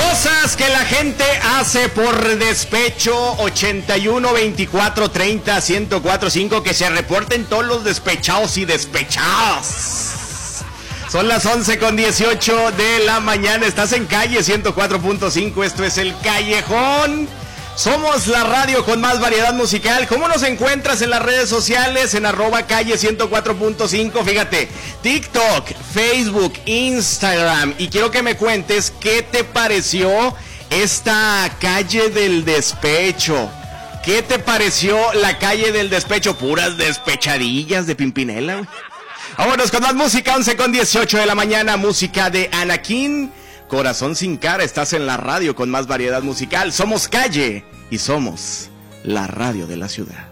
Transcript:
Cosas que la gente hace por despecho. 81 24 30 1045. Que se reporten todos los despechados y despechadas. Son las 11:18 de la mañana. Estás en Calle 104.5. Esto es El Callejón. Somos la radio con más variedad musical. ¿Cómo nos encuentras en las redes sociales? En @Calle 104.5. Fíjate, TikTok, Facebook, Instagram. Y quiero que me cuentes qué te pareció esta calle del despecho. ¿Qué te pareció la calle del despecho? Puras despechadillas de Pimpinela, güey. Vámonos con más música. 11:18 de la mañana. Música de Anakin. Corazón sin cara, estás en la radio con más variedad musical. Somos Calle y somos la radio de la ciudad.